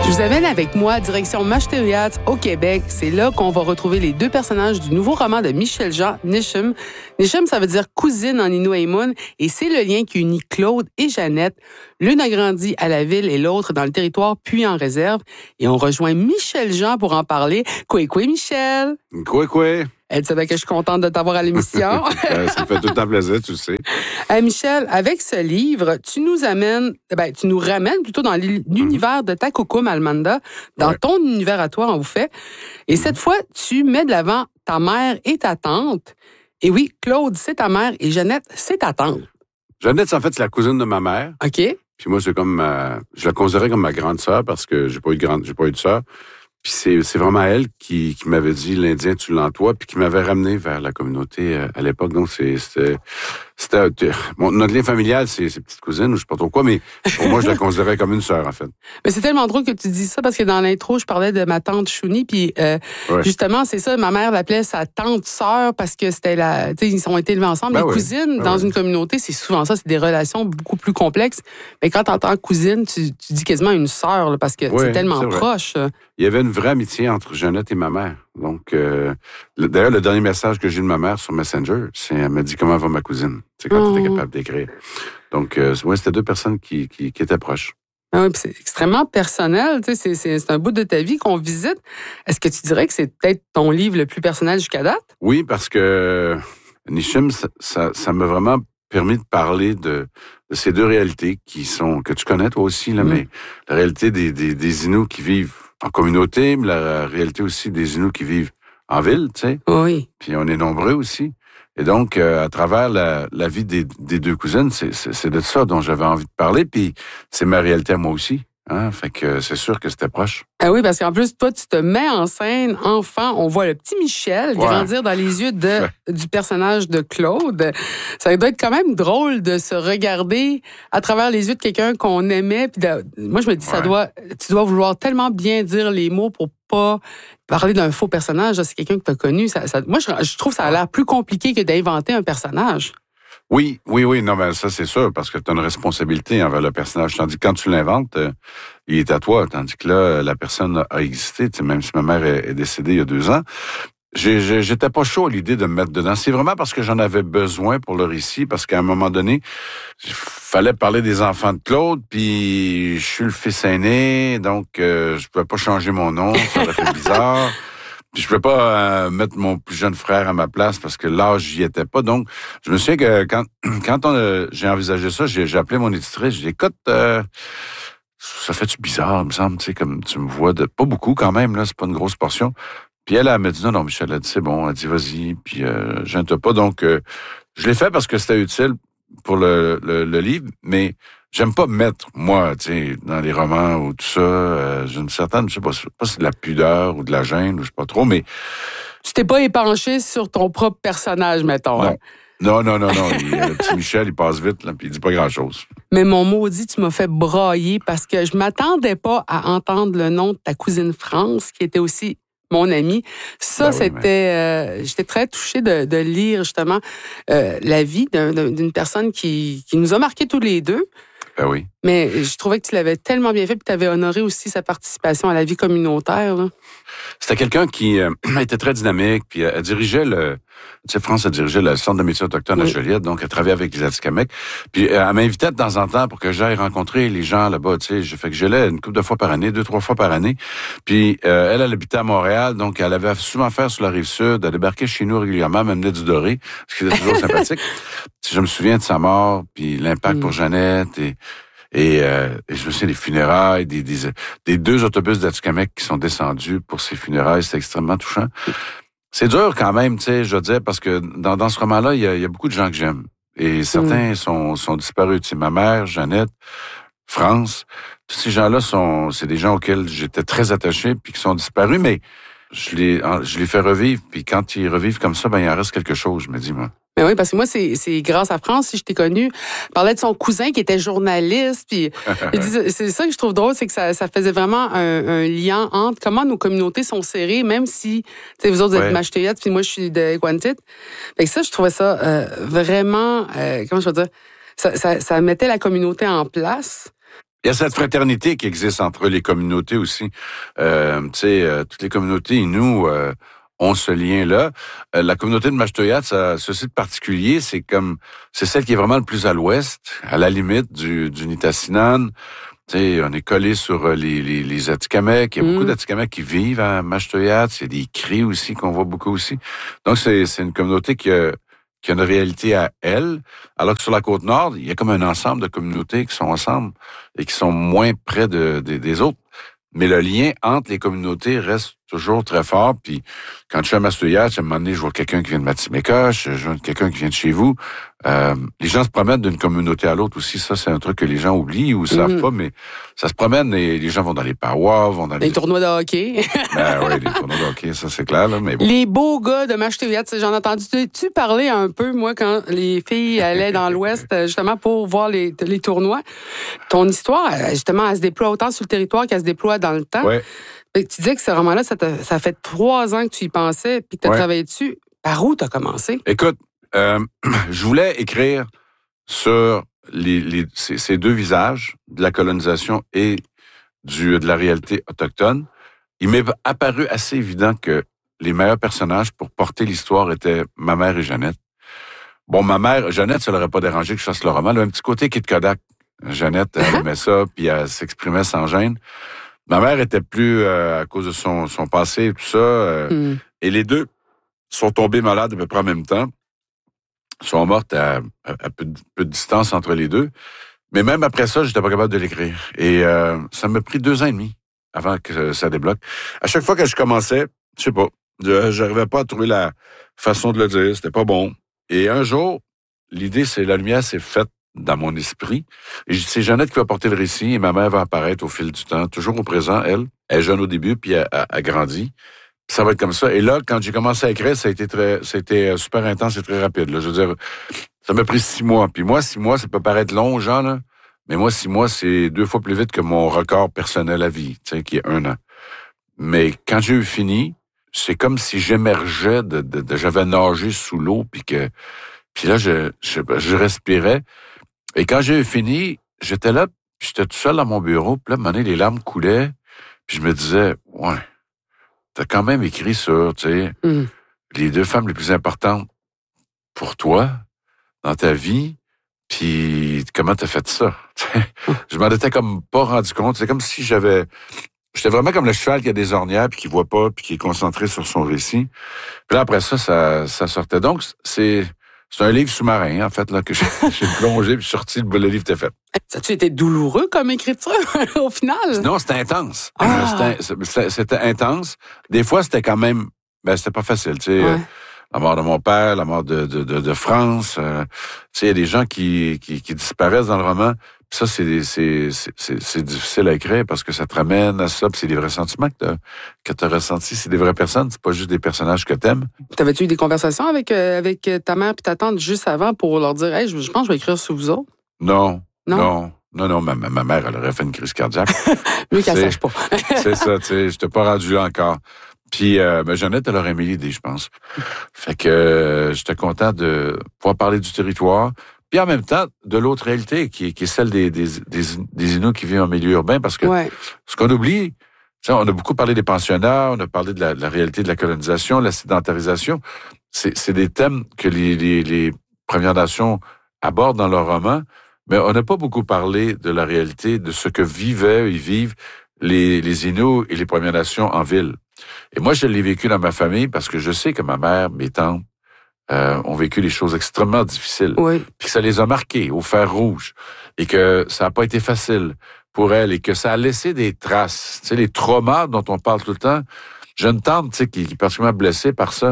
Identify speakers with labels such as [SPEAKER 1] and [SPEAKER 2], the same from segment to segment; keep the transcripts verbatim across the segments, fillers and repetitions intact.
[SPEAKER 1] Je vous amène avec moi direction Mashteuiat au Québec. C'est là qu'on va retrouver les deux personnages du nouveau roman de Michel Jean, Nishem. Nishem, ça veut dire cousine en Innu-Aimun et c'est le lien qui unit Claude et Jeannette. L'une a grandi à la ville et l'autre dans le territoire, puis en réserve. Et on rejoint Michel Jean pour en parler. Coué, coué, Michel!
[SPEAKER 2] Coué, coué!
[SPEAKER 1] Elle savait que je suis contente de t'avoir à l'émission.
[SPEAKER 2] Ça me fait tout le temps plaisir, tu le sais.
[SPEAKER 1] Hey Michel, avec ce livre, tu nous amènes, ben, tu nous ramènes plutôt dans l'univers de ta Coucou Almanda, dans ouais. ton univers à toi, en vous fait. Et mm-hmm. cette fois, tu mets de l'avant ta mère et ta tante. Et oui, Claude, c'est ta mère et Jeannette, c'est ta tante.
[SPEAKER 2] Jeannette, en fait, c'est la cousine de ma mère.
[SPEAKER 1] OK.
[SPEAKER 2] Puis moi, c'est comme ma, je la considérais comme ma grande sœur parce que j'ai pas eu de grande, j'ai pas eu de sœur. Puis c'est, c'est vraiment elle qui, qui m'avait dit l'Indien, tu l'entoies, puis qui m'avait ramené vers la communauté euh, à l'époque. Donc, c'est, c'était... c'était bon, notre lien familial, c'est ses petites cousines, ou je sais pas trop quoi, mais pour moi, je la considérais comme une sœur, en fait.
[SPEAKER 1] Mais c'est tellement drôle que tu dis ça, parce que dans l'intro, je parlais de ma tante Chouni, puis euh, ouais. justement, c'est ça, ma mère l'appelait sa tante-sœur, parce que c'était la... Tu sais, ils ont été élevés ensemble. Ben les oui. cousines, ben dans oui. une communauté, c'est souvent ça, c'est des relations beaucoup plus complexes. Mais quand t'entends cousine, tu, tu dis quasiment une sœur, là, parce que oui, c'est tellement c'est proche.
[SPEAKER 2] Il y avait une vraie amitié entre Jeannette et ma mère. Donc, euh, le, d'ailleurs, le dernier message que j'ai eu de ma mère sur Messenger, c'est elle m'a dit comment va ma cousine. C'est quand oh. tu étais capable d'écrire. Donc, euh, ouais, c'était deux personnes qui, qui, qui étaient proches.
[SPEAKER 1] Ah oui, puis c'est extrêmement personnel. Tu sais, c'est, c'est, c'est un bout de ta vie qu'on visite. Est-ce que tu dirais que c'est peut-être ton livre le plus personnel jusqu'à date?
[SPEAKER 2] Oui, parce que Nishem, ça, ça, ça m'a vraiment permis de parler de, de ces deux réalités qui sont que tu connais toi aussi là, mm. mais la réalité des, des, des Inuits qui vivent en communauté, mais la réalité aussi des Inuits qui vivent en ville, tu sais.
[SPEAKER 1] Oui.
[SPEAKER 2] Puis on est nombreux aussi. Et donc, euh, à travers la, la vie des, des deux cousines, c'est, c'est, c'est de ça dont j'avais envie de parler. Puis c'est ma réalité à moi aussi. Hein? Fait que c'est sûr que c'était proche.
[SPEAKER 1] Ah oui, parce qu'en plus, toi, tu te mets en scène enfant. On voit le petit Michel ouais. grandir dans les yeux de, du personnage de Claude. Ça doit être quand même drôle de se regarder à travers les yeux de quelqu'un qu'on aimait. Puis de, moi, je me dis, ouais. ça doit, tu dois vouloir tellement bien dire les mots pour pas parler d'un faux personnage. C'est quelqu'un que tu as connu. Ça, ça, moi, je, je trouve que ça a l'air plus compliqué que d'inventer un personnage.
[SPEAKER 2] Oui, oui, oui, non, mais ça, c'est sûr, parce que tu as une responsabilité envers le personnage. Tandis que quand tu l'inventes, euh, il est à toi. Tandis que là, la personne a existé, même si ma mère est, est décédée il y a deux ans. J'ai, j'ai, j'étais pas chaud à l'idée de me mettre dedans. C'est vraiment parce que j'en avais besoin pour le récit, parce qu'à un moment donné, il fallait parler des enfants de Claude, puis je suis le fils aîné, donc euh, je pouvais pas changer mon nom, ça aurait fait bizarre. Puis je pouvais pas euh, mettre mon plus jeune frère à ma place parce que l'âge j'y étais pas. Donc, je me souviens que quand quand on a, j'ai envisagé ça, j'ai, j'ai appelé mon éditrice, j'ai dit écoute, euh, ça fait-tu bizarre, il me semble, tu sais, comme tu me vois de pas beaucoup quand même là, c'est pas une grosse portion. Puis elle, elle m'a dit non, non, Michel, elle a dit c'est bon, elle a dit vas-y, puis euh, gêne-toi pas. Donc, euh, je l'ai fait parce que c'était utile pour le, le, le livre, mais j'aime pas me mettre, moi, tu sais, dans les romans ou tout ça, euh, j'ai une certaine, je sais pas, pas si c'est de la pudeur ou de la gêne, ou je sais pas trop, mais...
[SPEAKER 1] Tu t'es pas épanché sur ton propre personnage, mettons.
[SPEAKER 2] Non,
[SPEAKER 1] hein?
[SPEAKER 2] non, non, non, non. il, le petit Michel, il passe vite, là, puis il dit pas grand-chose.
[SPEAKER 1] Mais mon maudit, tu m'as fait brailler parce que je m'attendais pas à entendre le nom de ta cousine France, qui était aussi mon amie. Ça, ben oui, c'était... Mais... Euh, j'étais très touchée de, de lire, justement, euh, la vie d'un, d'une personne qui, qui nous a marqués tous les deux.
[SPEAKER 2] Ben oui.
[SPEAKER 1] Mais je trouvais que tu l'avais tellement bien fait, puis tu avais honoré aussi sa participation à la vie communautaire. Là.
[SPEAKER 2] C'était quelqu'un qui euh, était très dynamique, puis elle dirigeait le... Tu sais, France a dirigé le Centre de métiers autochtones oui. à Joliette, donc elle travaillait avec les Atikamekw. Puis elle m'invitait de temps en temps pour que j'aille rencontrer les gens là-bas, tu sais. J'ai fait que j'allais une couple de fois par année, deux, trois fois par année. Puis euh, elle, elle habitait à Montréal, donc elle avait souvent fait sur la Rive-Sud, elle débarquait chez nous régulièrement, elle m'amenait du doré, ce qui était toujours sympathique. Je me souviens de sa mort, puis l'impact mm. pour Jeannette, et... Et, euh, et je me souviens des funérailles, des, des, des deux autobus d'Atikamekw qui sont descendus pour ces funérailles, c'est extrêmement touchant. C'est dur quand même, tu sais, je veux dire, parce que dans, dans ce roman-là, il y a, il y a beaucoup de gens que j'aime. Et certains mmh. sont, sont disparus. Tu sais, ma mère, Jeannette, France, tous ces gens-là sont, c'est des gens auxquels j'étais très attaché puis qui sont disparus, mais je les, je les fais revivre. Puis quand ils revivent comme ça, ben il en reste quelque chose, je me dis, moi.
[SPEAKER 1] Mais oui, parce que moi, c'est, c'est grâce à France, si je t'ai connu. Il parlait de son cousin qui était journaliste. Puis, c'est ça que je trouve drôle, c'est que ça, ça faisait vraiment un, un lien entre comment nos communautés sont serrées, même si, tu sais, vous autres, vous êtes ouais. Mashteuiat, puis moi, je suis de Cointit. Fait que ça, je trouvais ça euh, vraiment, euh, comment je veux dire, ça, ça, ça mettait la communauté en place.
[SPEAKER 2] Il y a cette fraternité qui existe entre les communautés aussi. Euh, tu sais, euh, toutes les communautés, nous, euh, ont ce lien-là. Euh, la communauté de Mashtoyat, ça, ceci de particulier, c'est comme, c'est celle qui est vraiment le plus à l'ouest, à la limite du, du Nitassinan. Tu sais, on est collé sur les, les, les Atikamekw. Il y a mm. beaucoup d'Atikamekw qui vivent à Mashtoyat. Il y a des cris aussi qu'on voit beaucoup aussi. Donc, c'est, c'est une communauté qui a, qui a une réalité à elle. Alors que sur la Côte-Nord, il y a comme un ensemble de communautés qui sont ensemble et qui sont moins près de, de, des autres. Mais le lien entre les communautés reste toujours très fort. Puis quand je suis à Mashtoyat, à un moment donné, je vois quelqu'un qui vient de Matimeka, je vois quelqu'un qui vient de chez vous. Euh, les gens se promènent d'une communauté à l'autre aussi. Ça, c'est un truc que les gens oublient ou savent mm-hmm. pas, mais ça se promène et les gens vont dans les parois, vont dans les...
[SPEAKER 1] Les tournois de hockey.
[SPEAKER 2] Ben oui, les tournois de hockey, ça c'est clair. Là, mais bon.
[SPEAKER 1] Les beaux gars de Mashtoyat, j'en ai entendu-tu parler un peu, moi, quand les filles allaient dans l'Ouest, justement, pour voir les, les tournois. Ton histoire, justement, elle se déploie autant sur le territoire qu'elle se déploie dans le temps.
[SPEAKER 2] Ouais.
[SPEAKER 1] Tu disais que ce roman-là, ça, ça fait trois ans que tu y pensais puis que tu as ouais. travaillé dessus. Par où tu as commencé?
[SPEAKER 2] Écoute, euh, je voulais écrire sur les, les, ces, ces deux visages de la colonisation et du, de la réalité autochtone. Il m'est apparu assez évident que les meilleurs personnages pour porter l'histoire étaient ma mère et Jeannette. Bon, ma mère, Jeannette, ça l'aurait pas dérangé que je fasse le roman. Elle a un petit côté Kid Kodak. Jeannette, elle aimait ça, puis elle s'exprimait sans gêne. Ma mère était plus, euh, à cause de son, son passé et tout ça, euh, mm. et les deux sont tombés malades à peu près en même temps. Sont mortes à, à, à peu, de, peu de distance entre les deux. Mais même après ça, j'étais pas capable de l'écrire. Et euh, ça m'a pris deux ans et demi avant que ça débloque. À chaque fois que je commençais, je sais pas, je n'arrivais pas à trouver la façon de le dire, c'était pas bon. Et un jour, l'idée, c'est la lumière s'est faite dans mon esprit. Et c'est Jeannette qui va porter le récit et ma mère va apparaître au fil du temps, toujours au présent, elle. Elle est jeune au début, puis elle a grandi. Ça va être comme ça. Et là, quand j'ai commencé à écrire, ça a été très, c'était super intense et très rapide. Là. Je veux dire, ça m'a pris six mois. Puis moi, six mois, ça peut paraître long aux gens, là. Mais moi, six mois, c'est deux fois plus vite que mon record personnel à vie, tu sais, qui est un an. Mais quand j'ai eu fini, c'est comme si j'émergeais de, de, de j'avais nagé sous l'eau, puis que, puis là, je, je, je respirais. Et quand j'ai eu fini, j'étais là, puis j'étais tout seul dans mon bureau, puis là, à un moment donné, les larmes coulaient, puis je me disais, ouais, t'as quand même écrit sur, tu sais, mm. les deux femmes les plus importantes pour toi, dans ta vie, puis comment t'as fait ça? Je m'en étais comme pas rendu compte. C'est comme si j'avais... J'étais vraiment comme le cheval qui a des ornières, puis qui voit pas, puis qui est concentré sur son récit. Puis là, après ça, ça, ça sortait. Donc, c'est... C'est un livre sous-marin, en fait, là, que j'ai, j'ai plongé puis sorti, le, le livre était fait.
[SPEAKER 1] Ça a-tu été douloureux comme écriture, au final?
[SPEAKER 2] Non, c'était intense. Ah. C'était, c'était intense. Des fois, c'était quand même... Ben, c'était pas facile, tu sais. Ouais. Euh, la mort de mon père, la mort de, de, de, de France. Euh, tu sais, il y a des gens qui, qui, qui disparaissent dans le roman. Puis ça, c'est, c'est, c'est, c'est, c'est difficile à écrire parce que ça te ramène à ça. Puis c'est des vrais sentiments que t'as, que t'as ressentis. C'est des vraies personnes. C'est pas juste des personnages que t'aimes. T'avais-tu
[SPEAKER 1] eu des conversations avec, euh, avec ta mère puis ta tante juste avant pour leur dire, hey, je, je pense que je vais écrire sur vous autres?
[SPEAKER 2] Non. Non. Non. Non, non, ma, ma mère, elle aurait fait une crise cardiaque.
[SPEAKER 1] Mieux qu'elle sache pas.
[SPEAKER 2] C'est ça, tu sais. J'étais pas rendu là encore. Puis, euh, ben, Jeannette, elle aurait aimé l'idée, je pense. Fait que euh, j'étais content de pouvoir parler du territoire. Puis en même temps, de l'autre réalité, qui est, qui est celle des, des, des, des Inuits qui vivent en milieu urbain, parce que ouais. ce qu'on oublie, on a beaucoup parlé des pensionnats, on a parlé de la, de la réalité de la colonisation, de la sédentarisation. C'est, c'est des thèmes que les, les, les Premières Nations abordent dans leur roman, mais on n'a pas beaucoup parlé de la réalité, de ce que vivaient et vivent les, les Inuits et les Premières Nations en ville. Et moi, je l'ai vécu dans ma famille parce que je sais que ma mère, mes tantes, Euh, ont vécu des choses extrêmement difficiles.
[SPEAKER 1] Oui.
[SPEAKER 2] Puis que ça les a marqués au fer rouge. Et que ça n'a pas été facile pour elles. Et que ça a laissé des traces. Tu sais, les traumas dont on parle tout le temps. J'ai une tante, tu sais, qui, qui est particulièrement blessée par ça.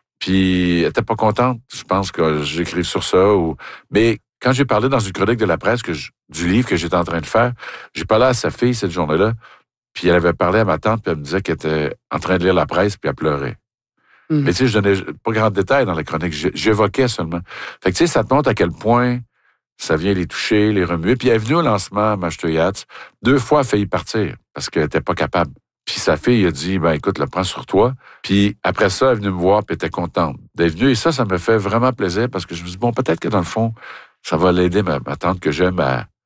[SPEAKER 2] Puis elle était pas contente, je pense, que j'écrive sur ça. Ou... Mais quand j'ai parlé dans une chronique de la presse que je, du livre que j'étais en train de faire, j'ai parlé à sa fille cette journée-là. Puis elle avait parlé à ma tante, puis elle me disait qu'elle était en train de lire la presse, puis elle pleurait. Mm. Mais tu sais, je donnais pas grand détail dans la chronique, j'évoquais seulement. Fait que tu sais, ça te montre à quel point ça vient les toucher, les remuer. Puis elle est venue au lancement à Mashtoyat. Deux fois, elle a failli partir parce qu'elle était pas capable. Puis sa fille a dit, ben écoute, le prends sur toi. Puis après ça, elle est venue me voir, puis elle était contente d'être venue. Et ça, ça me fait vraiment plaisir parce que je me dis, bon, peut-être que dans le fond, ça va l'aider, ma, ma tante que j'aime, à,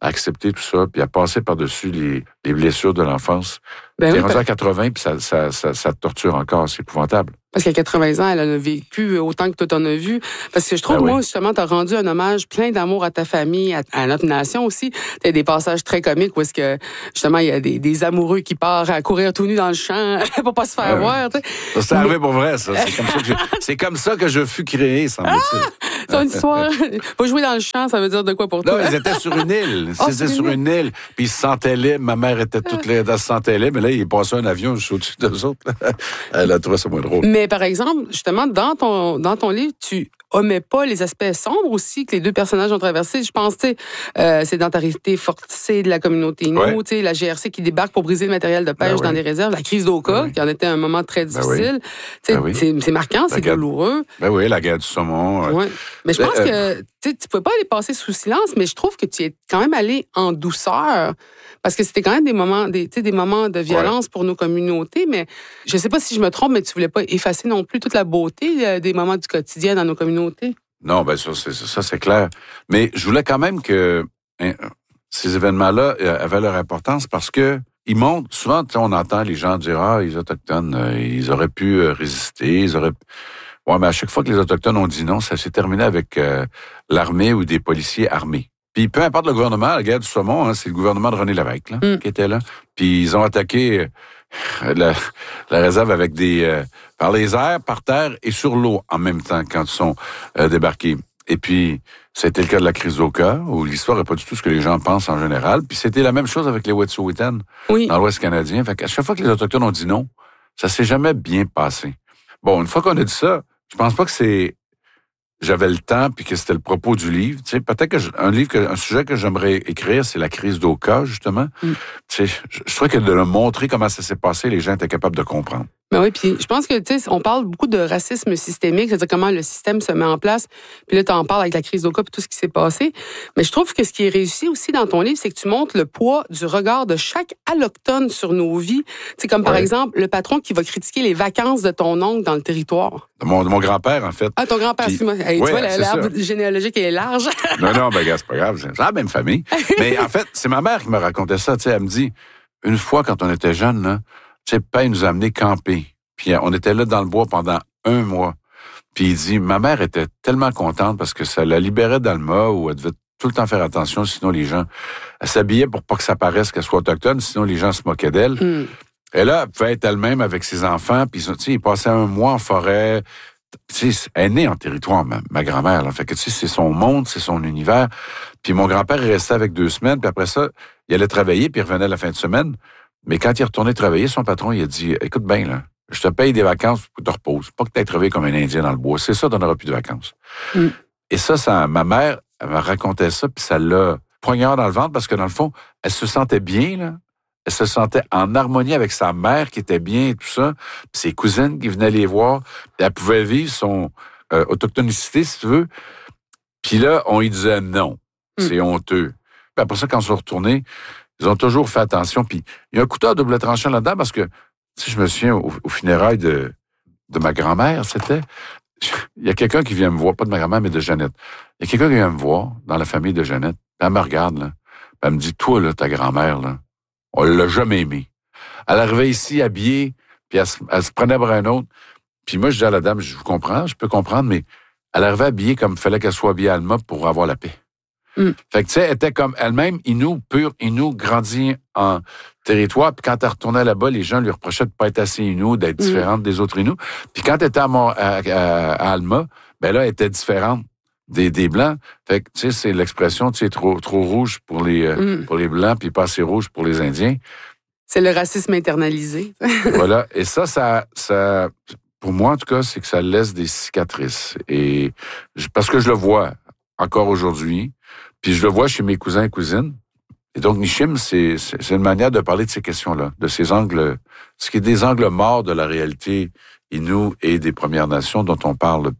[SPEAKER 2] à accepter tout ça, puis à passer par-dessus les, les blessures de l'enfance.
[SPEAKER 1] Ben
[SPEAKER 2] T'es
[SPEAKER 1] oui,
[SPEAKER 2] rendu
[SPEAKER 1] ben...
[SPEAKER 2] à quatre-vingts, puis ça, ça, ça, ça te torture encore. C'est épouvantable.
[SPEAKER 1] Parce qu'à quatre-vingts ans, elle en a vécu autant que toi t'en as vu. Parce que je trouve, ben oui. moi, justement, t'as rendu un hommage plein d'amour à ta famille, à, à notre nation aussi. T'as des passages très comiques où est-ce que, justement, il y a des, des amoureux qui partent à courir tout nus dans le champ pour pas se faire ouais. voir. T'sais.
[SPEAKER 2] Ça, c'est arrivé pour vrai, ça. C'est comme ça que je, c'est comme ça que je fus créé, semble-t-il.
[SPEAKER 1] Ah! Ton histoire. Pas jouer dans le champ, ça veut dire de quoi pour toi?
[SPEAKER 2] Non, ils étaient sur une île. Ils oh, étaient sur une île. Puis ils se sentaient libres. Ma mère était toute là, elle se sentait libre. Mais là, il passait un avion juste au-dessus d'eux autres. Elle a trouvé ça moins drôle.
[SPEAKER 1] Mais par exemple, justement, dans ton, dans ton livre, tu omets pas les aspects sombres aussi que les deux personnages ont traversés. Je pense, tu sais, euh, sédentarité forcée de la communauté Innu, ouais. tu sais, la G R C qui débarque pour briser le matériel de pêche ben dans oui. des réserves, la crise d'Oka, ben oui. qui en était un moment très difficile. Ben oui. Tu sais, ben oui. c'est, c'est marquant, la c'est guerre... douloureux.
[SPEAKER 2] Ben oui, la guerre du saumon.
[SPEAKER 1] Ouais. Mais je pense euh... que, tu sais, tu pouvais pas aller passer sous silence, mais je trouve que tu es quand même allé en douceur. Parce que c'était quand même des moments, des, tu sais, des moments de violence ouais. pour nos communautés, mais je sais pas si je me trompe, mais tu voulais pas effacer non plus toute la beauté euh, des moments du quotidien dans nos communautés.
[SPEAKER 2] Non, ben ça c'est, ça, c'est clair. Mais je voulais quand même que hein, ces événements-là euh, avaient leur importance parce que ils montrent, souvent, on entend les gens dire « Ah, les Autochtones, euh, ils auraient pu euh, résister, ils auraient... » Ouais, mais à chaque fois que les Autochtones ont dit non, ça s'est terminé avec euh, l'armée ou des policiers armés. Puis peu importe le gouvernement, la guerre du saumon, hein, c'est le gouvernement de René Lévesque là, mm. qui était là. Puis ils ont attaqué euh, la, la réserve avec des euh, par les airs, par terre et sur l'eau en même temps quand ils sont euh, débarqués. Et puis c'était le cas de la crise d'Oka, où l'histoire n'est pas du tout ce que les gens pensent en général. Puis c'était la même chose avec les Wet'suwet'en oui. dans l'Ouest canadien. Fait qu'à chaque fois que les Autochtones ont dit non, ça s'est jamais bien passé. Bon, une fois qu'on a dit ça, je pense pas que c'est j'avais le temps puis que c'était le propos du livre. Tu sais, peut-être que je, un livre, que, un sujet que j'aimerais écrire, c'est la crise d'Oka, justement. Mm. Tu sais, je, je trouvais que de le montrer comment ça s'est passé, les gens étaient capables de comprendre.
[SPEAKER 1] Ben oui, puis je pense que, tu sais, on parle beaucoup de racisme systémique, c'est-à-dire comment le système se met en place. Puis là, tu en parles avec la crise d'Oka puis tout ce qui s'est passé. Mais je trouve que ce qui est réussi aussi dans ton livre, c'est que tu montres le poids du regard de chaque allochtone sur nos vies. C'est comme, par ouais. exemple, le patron qui va critiquer les vacances de ton oncle dans le territoire.
[SPEAKER 2] De mon, de mon grand-père, en fait.
[SPEAKER 1] Ah, ton grand-père, puis, excuse-moi. Hey, ouais, tu vois, l'arbre généalogique est large.
[SPEAKER 2] non, non, ben, gars, c'est pas grave. C'est la même famille. Mais en fait, c'est ma mère qui me racontait ça. Tu sais, elle me dit, une fois, quand on était jeunes, là, tu sais, papa, il nous a amenés camper. Puis on était là dans le bois pendant un mois. Puis il dit, ma mère était tellement contente parce que ça la libérait d'Alma où elle devait tout le temps faire attention, sinon les gens... Elle s'habillait pour pas que ça paraisse qu'elle soit autochtone, sinon les gens se moquaient d'elle. Mm. Et là, elle pouvait être elle-même avec ses enfants, puis tu sais, ils passaient un mois en forêt. Tu sais, elle est née en territoire, ma, ma grand-mère. Là. Fait que tu sais, c'est son monde, c'est son univers. Puis mon grand-père, il restait avec deux semaines, puis après ça, il allait travailler, puis il revenait la fin de semaine. Mais quand il est retourné travailler, son patron, il a dit, écoute bien, là, je te paye des vacances pour que tu te reposes. Pas que tu aies travaillé comme un Indien dans le bois. C'est ça, tu n'auras plus de vacances. Mm. Et ça, ça, ma mère, elle me racontait ça, puis ça l'a poignard dans le ventre parce que, dans le fond, elle se sentait bien, là. Elle se sentait en harmonie avec sa mère qui était bien et tout ça. Puis ses cousines qui venaient les voir. Puis elle pouvait vivre son euh, autochtonicité, si tu veux. Puis là, on lui disait non. Mm. C'est honteux. Puis après ça, quand ils sont retournés, ils ont toujours fait attention. Puis il y a un couteau à double tranchant là-dedans parce que si je me souviens, au, au funérailles de, de ma grand-mère, c'était... Il y a quelqu'un qui vient me voir, pas de ma grand-mère, mais de Jeannette. Il y a quelqu'un qui vient me voir dans la famille de Jeannette. Elle me regarde, là. Elle me dit, toi, là, ta grand-mère, là, on l'a jamais aimée. Elle arrivait ici habillée, puis elle se, elle se prenait pour un autre. Puis moi, je dis à la dame, je vous comprends, je peux comprendre, mais elle arrivait habillée comme il fallait qu'elle soit habillée à Alma pour avoir la paix. Mm. Fait que, tu sais, elle était comme elle-même, Innu, pure Innu, grandie en territoire. Puis quand elle retournait là-bas, les gens lui reprochaient de pas être assez Innu, d'être mm. différente des autres Innu. Puis quand elle était à, Mont- à, à, à Alma, ben là, elle était différente des, des Blancs. Fait que, tu sais, c'est l'expression, tu sais, trop, trop rouge pour les, euh, mm. pour les Blancs, puis pas assez rouge pour les Indiens.
[SPEAKER 1] C'est le racisme internalisé.
[SPEAKER 2] Voilà. Et ça, ça, ça, pour moi, en tout cas, c'est que ça laisse des cicatrices. Et parce que je le vois encore aujourd'hui. Puis je le vois chez mes cousins et cousines. Et donc, Nissim, c'est, c'est, c'est une manière de parler de ces questions-là, de ces angles, ce qui est des angles morts de la réalité Innu et des Premières Nations dont on parle peu.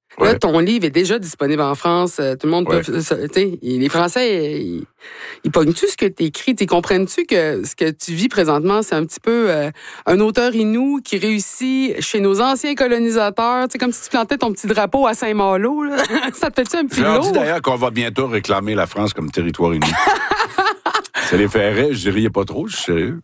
[SPEAKER 1] Là,
[SPEAKER 2] Ouais.
[SPEAKER 1] ton livre est déjà disponible en France. Euh, Tout le monde
[SPEAKER 2] Ouais.
[SPEAKER 1] peut... Tu sais, les Français, ils, ils pognent-tu ce que tu écris? Ils comprennent-tu que ce que tu vis présentement, c'est un petit peu euh, un auteur inou qui réussit chez nos anciens colonisateurs? Tu sais, comme si tu plantais ton petit drapeau à Saint-Malo. Là. Ça te fait-tu un petit
[SPEAKER 2] Je leur dis
[SPEAKER 1] lourd?
[SPEAKER 2] d'ailleurs qu'on va bientôt réclamer la France comme territoire uni. Ça les ferait, je dirais pas trop, je suis sérieux.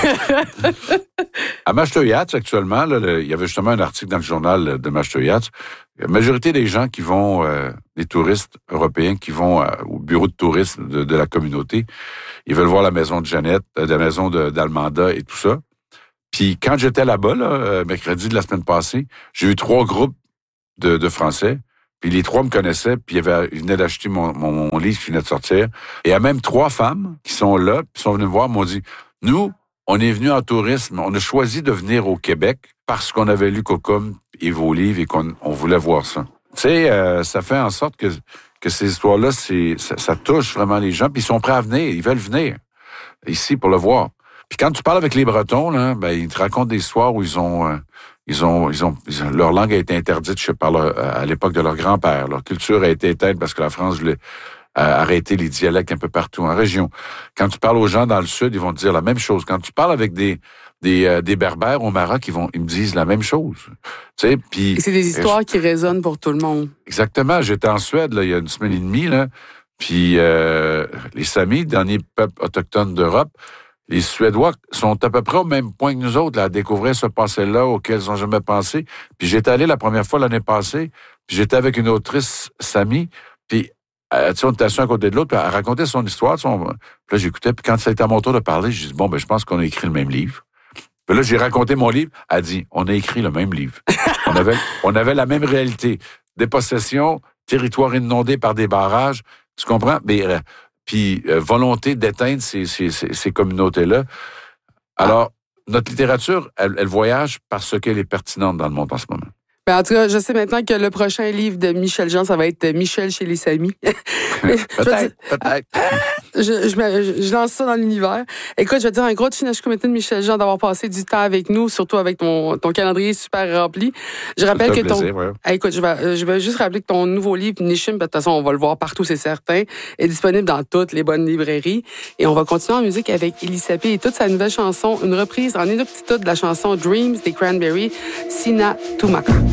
[SPEAKER 2] À Mashteuiatz, actuellement, là, le, il y avait justement un article dans le journal de Mashteuiatz. La majorité des gens qui vont, euh, des touristes européens qui vont euh, au bureau de tourisme de, de la communauté, ils veulent voir la maison de Jeannette, euh, la maison de, d'Almanda et tout ça. Puis quand j'étais là-bas, là, euh, mercredi de la semaine passée, j'ai eu trois groupes de, de Français. Puis les trois me connaissaient, puis ils, avaient, ils venaient d'acheter mon, mon, mon livre qui venait de sortir. Et il y a même trois femmes qui sont là, puis sont venues me voir, m'ont dit, nous, on est venus en tourisme, on a choisi de venir au Québec parce qu'on avait lu Cocum et vos livres et qu'on on voulait voir ça. Tu sais, euh, ça fait en sorte que, que ces histoires-là, c'est, ça, ça touche vraiment les gens, puis ils sont prêts à venir, ils veulent venir ici pour le voir. Puis quand tu parles avec les Bretons, là, ben, ils te racontent des histoires où ils ont... Euh, Ils ont, ils ont, ils ont, leur langue a été interdite je sais, par leur, à l'époque de leur grand-père. Leur culture a été éteinte parce que la France voulait euh, arrêter les dialectes un peu partout en région. Quand tu parles aux gens dans le sud, ils vont te dire la même chose. Quand tu parles avec des des, euh, des berbères au Maroc, ils vont, ils me disent la même chose. Tu sais, puis
[SPEAKER 1] Et c'est des histoires qui résonnent pour tout le monde.
[SPEAKER 2] Exactement. J'étais en Suède là, il y a une semaine et demie là, puis euh, les Samis, dernier peuple autochtone d'Europe. Les Suédois sont à peu près au même point que nous autres là, à découvrir ce passé-là auquel ils n'ont jamais pensé. Puis j'étais allé la première fois l'année passée, puis j'étais avec une autrice, Samy, puis euh, tu sais, on était assis à côté de l'autre, puis elle racontait son histoire. Son... Puis là, j'écoutais, puis quand ça a été à mon tour de parler, j'ai dit, bon, ben je pense qu'on a écrit le même livre. Puis là, j'ai raconté mon livre, elle a dit, on a écrit le même livre. on, avait, on avait la même réalité. Dépossession, territoire inondé par des barrages, tu comprends? Mais... Euh, puis euh, volonté d'éteindre ces, ces, ces, ces communautés-là. Alors, ah. notre littérature, elle, elle voyage parce qu'elle est pertinente dans le monde en ce moment.
[SPEAKER 1] Ben, en tout cas, je sais maintenant que le prochain livre de Michel Jean, ça va être Michel chez les Samis.
[SPEAKER 2] peut-être, peut-être.
[SPEAKER 1] Je, je, je, je lance ça dans l'univers. Écoute, je vais te dire un gros chinage comité de Michel Jean d'avoir passé du temps avec nous, surtout avec ton, ton calendrier super rempli. Je rappelle que
[SPEAKER 2] plaisir,
[SPEAKER 1] ton...
[SPEAKER 2] Ouais.
[SPEAKER 1] Hey, écoute, je vais, je vais juste rappeler que ton nouveau livre, Nishim, de toute façon, on va le voir partout, c'est certain, est disponible dans toutes les bonnes librairies. Et on va continuer en musique avec Elisapé et toute sa nouvelle chanson, une reprise en inuktitut de la chanson Dreams des Cranberries, Sina Tumaka.